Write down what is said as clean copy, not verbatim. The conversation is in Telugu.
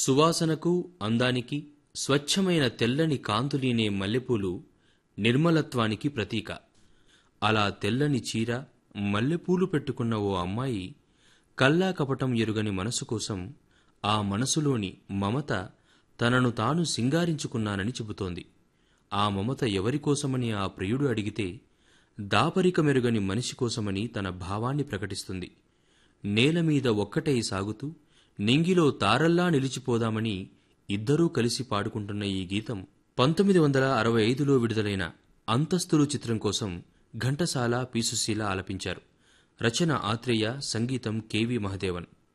సువాసనకు అందానికి స్వచ్ఛమైన తెల్లని కాంతులీనే మల్లెపూలు నిర్మలత్వానికి ప్రతీక. అలా తెల్లని చీర మల్లెపూలు పెట్టుకున్న ఓ అమ్మాయి కల్లా కపటం ఎరుగని మనసు కోసం ఆ మనసులోని మమత తనను తాను సింగారించుకున్నానని చెబుతోంది. ఆ మమత ఎవరికోసమని ఆ ప్రియుడు అడిగితే దాపరికమెరుగని మనిషి కోసమని తన భావాన్ని ప్రకటిస్తుంది. నేలమీద ఒక్కటై సాగుతూ నింగిలో తారల్లా నిలిచిపోదామని ఇద్దరూ కలిసి పాడుకుంటున్న ఈ గీతం 1965లో విడుదలైన అంతస్తులు చిత్రం కోసం ఘంటసాల, పి. సుశీల ఆలపించారు. రచన ఆత్రేయ, సంగీతం కె.వి. మహదేవన్.